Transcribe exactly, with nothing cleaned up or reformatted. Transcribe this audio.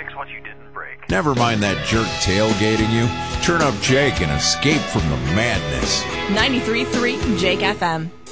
brakes once you didn't brake. Never mind that jerk tailgating you. Turn up Jake and escape from the madness. ninety-three point three Jake F M.